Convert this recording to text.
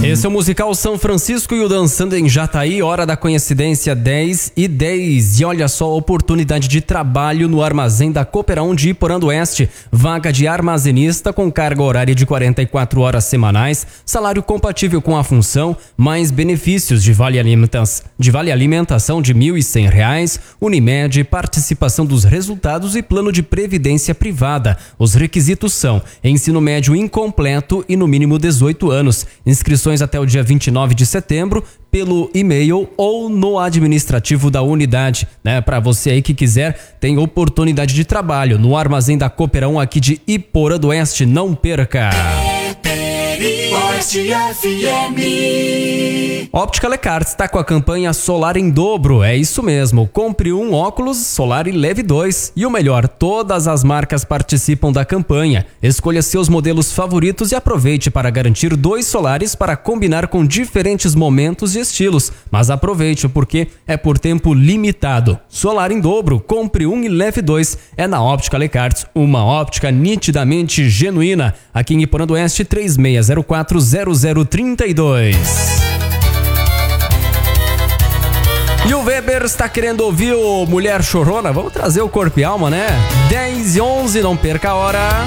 Esse é o musical São Francisco e o Dançando em Jataí, hora da coincidência 10:10. E olha só a oportunidade de trabalho no armazém da Cooperão de Iporã do Oeste. Vaga de armazenista com carga horária de 44 horas semanais, salário compatível com a função, mais benefícios de vale alimentação de R$ 1.100, Unimed, participação dos resultados e plano de previdência privada. Os requisitos são ensino médio incompleto e no mínimo 18 anos. Inscrições até o dia 29 de setembro pelo e-mail ou no administrativo da unidade, né? Para você aí que quiser, tem oportunidade de trabalho no armazém da Cooperão aqui de Iporã do Oeste. Não perca! Óptica Lecarte está com a campanha Solar em Dobro. É isso mesmo, compre um óculos solar e leve 2. E o melhor, todas as marcas participam da campanha. Escolha seus modelos favoritos e aproveite para garantir 2 solares para combinar com diferentes momentos e estilos. Mas aproveite porque é por tempo limitado. Solar em Dobro, compre um e leve 2. É na Óptica Lecarte, uma óptica nitidamente genuína. Aqui em Iporã do Oeste, 36040032. E o Weber está querendo ouvir o Mulher Chorona? Vamos trazer o corpo e alma, né? 10:11, não perca a hora.